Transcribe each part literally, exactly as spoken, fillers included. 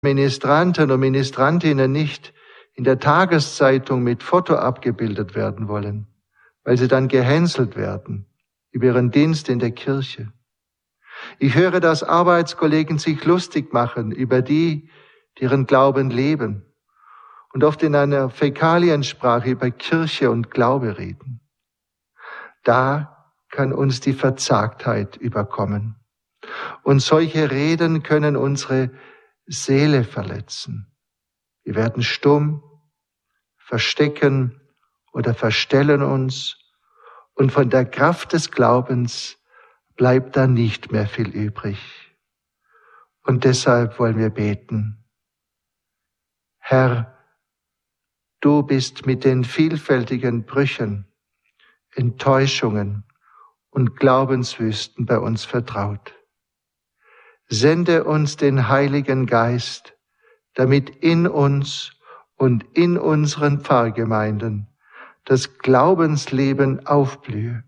Ministranten und Ministrantinnen nicht in der Tageszeitung mit Foto abgebildet werden wollen, weil sie dann gehänselt werden über ihren Dienst in der Kirche. Ich höre, dass Arbeitskollegen sich lustig machen über die, die ihren Glauben leben und oft in einer Fäkaliensprache über Kirche und Glaube reden. Da kann uns die Verzagtheit überkommen. Und solche Reden können unsere Seele verletzen. Wir werden stumm, verstecken oder verstellen uns und von der Kraft des Glaubens bleibt da nicht mehr viel übrig. Und deshalb wollen wir beten. Herr, du bist mit den vielfältigen Brüchen, Enttäuschungen und Glaubenswüsten bei uns vertraut. Sende uns den Heiligen Geist, damit in uns und in unseren Pfarrgemeinden das Glaubensleben aufblühe.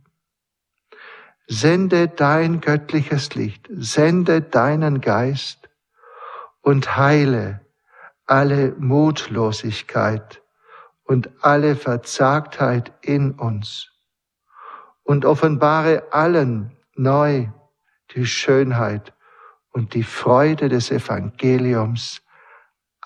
Sende dein göttliches Licht, sende deinen Geist und heile alle Mutlosigkeit und alle Verzagtheit in uns und offenbare allen neu die Schönheit und die Freude des Evangeliums.